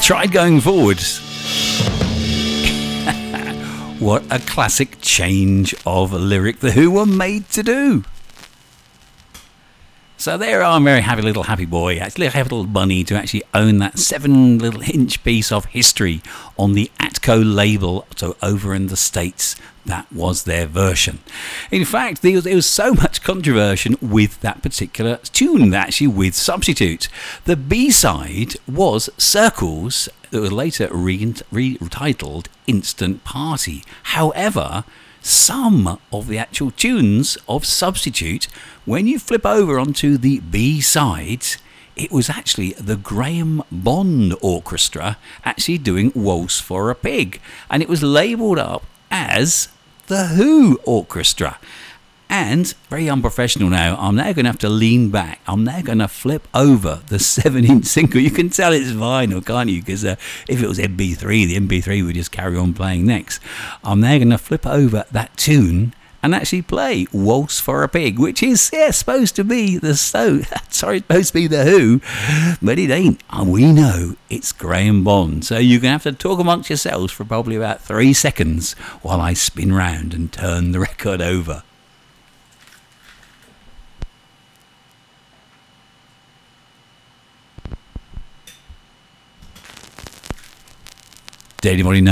tried going forwards. What a classic change of lyric The Who were made to do. So there I'm very happy boy, actually a happy little bunny to actually own that 7-inch piece of history on the Atco label. So over in the States, that was their version. In fact, there was so much controversy with that particular tune, actually with Substitute. The B-side was Circles, that was later retitled Instant Party. However, some of the actual tunes of Substitute, when you flip over onto the B-sides, it was actually the Graham Bond Orchestra actually doing Waltz for a Pig, and it was labelled up as the Who Orchestra. And very unprofessional now, I'm now going to have to lean back. I'm now going to flip over the 7-inch single. You can tell it's vinyl, can't you? Because if it was MP3, the MP3 would just carry on playing next. I'm now going to flip over that tune and actually play Waltz for a Pig, which is supposed to be supposed to be the Who, but it ain't. We know it's Graham Bond. So you're going to have to talk amongst yourselves for probably about 3 seconds while I spin round and turn the record over. Did anybody know